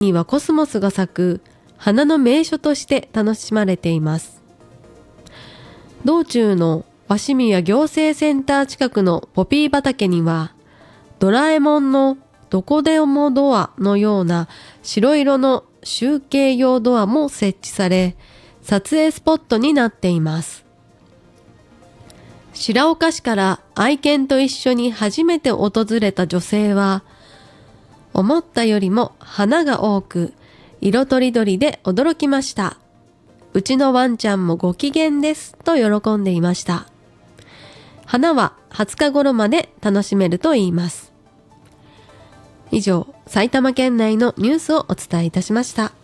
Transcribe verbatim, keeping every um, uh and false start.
にはコスモスが咲く花の名所として楽しまれています。道中の鷲宮行政センター近くのポピー畑には、ドラえもんのどこでもドアのような白色の集計用ドアも設置され、撮影スポットになっています。白岡市から愛犬と一緒に初めて訪れた女性は、思ったよりも花が多く、色とりどりで驚きました。うちのワンちゃんもご機嫌ですと喜んでいました。花ははつか頃まで楽しめると言います。以上、埼玉県内のニュースをお伝えいたしました。